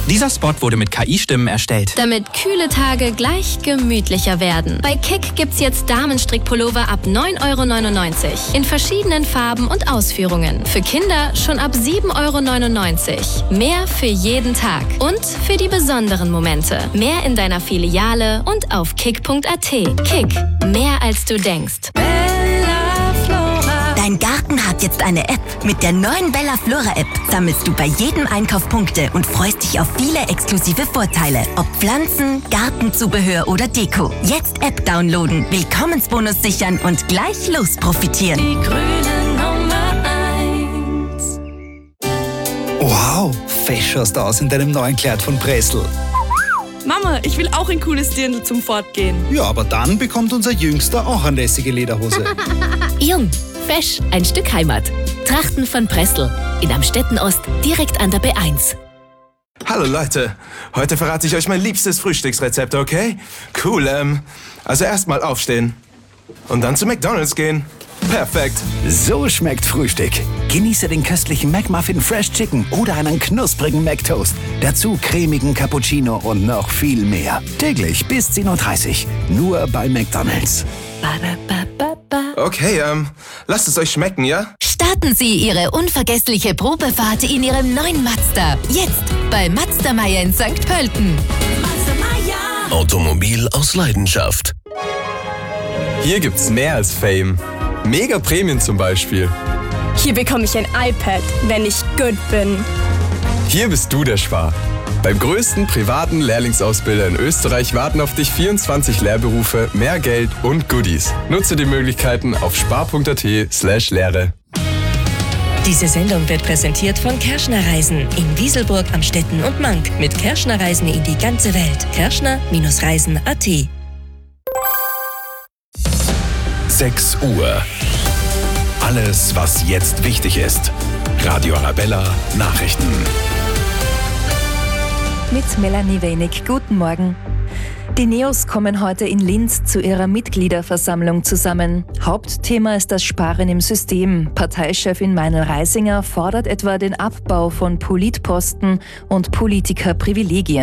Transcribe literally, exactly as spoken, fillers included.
Dieser Spot wurde mit K I-Stimmen erstellt. Damit kühle Tage gleich gemütlicher werden. Bei Kick gibt's jetzt Damenstrickpullover ab neun Euro neunundneunzig. In verschiedenen Farben und Ausführungen. Für Kinder schon ab sieben Euro neunundneunzig. Mehr für jeden Tag. Und für die besonderen Momente. Mehr in deiner Filiale und auf kick punkt a t. Kick. Mehr als du denkst. Dein Garten hat jetzt eine App. Mit der neuen Bella Flora App sammelst du bei jedem Einkauf Punkte und freust dich auf viele exklusive Vorteile. Ob Pflanzen, Gartenzubehör oder Deko. Jetzt App downloaden, Willkommensbonus sichern und gleich los profitieren. Die grüne Nummer eins. Wow, fesch schaust du aus in deinem neuen Kleid von Pressl. Mama, ich will auch ein cooles Dirndl zum Fortgehen. Ja, aber dann bekommt unser Jüngster auch eine lässige Lederhose. Jung, fesch, ein Stück Heimat. Trachten von Pressl. In Amstetten-Ost, direkt an der B eins. Hallo Leute, heute verrate ich euch mein liebstes Frühstücksrezept, okay? Cool, ähm, also erstmal aufstehen und dann zu McDonald's gehen. Perfekt. So schmeckt Frühstück. Genieße den köstlichen McMuffin Fresh Chicken oder einen knusprigen McToast. Dazu cremigen Cappuccino und noch viel mehr. Täglich bis zehn Uhr dreißig. Nur bei McDonald's. Okay, ähm, lasst es euch schmecken, ja? Starten Sie Ihre unvergessliche Probefahrt in Ihrem neuen Mazda. Jetzt bei Mazda Meier in Sankt Pölten. Automobil aus Leidenschaft. Hier gibt's mehr als Fame. Mega Prämien zum Beispiel. Hier bekomme ich ein iPad, wenn ich gut bin. Hier bist du der Spar. Beim größten privaten Lehrlingsausbilder in Österreich warten auf dich vierundzwanzig Lehrberufe, mehr Geld und Goodies. Nutze die Möglichkeiten auf spar punkt a t slash Lehre. Diese Sendung wird präsentiert von Kerschner Reisen in Wieselburg, Amstetten und Mank. Mit Kerschner Reisen in die ganze Welt. Kerschner Reisen punkt a t. sechs Uhr. Alles, was jetzt wichtig ist. Radio Arabella Nachrichten. Mit Melanie Wenig. Guten Morgen. Die Neos kommen heute in Linz zu ihrer Mitgliederversammlung zusammen. Hauptthema ist das Sparen im System. Parteichefin Meinl Reisinger fordert etwa den Abbau von Politposten und Politikerprivilegien.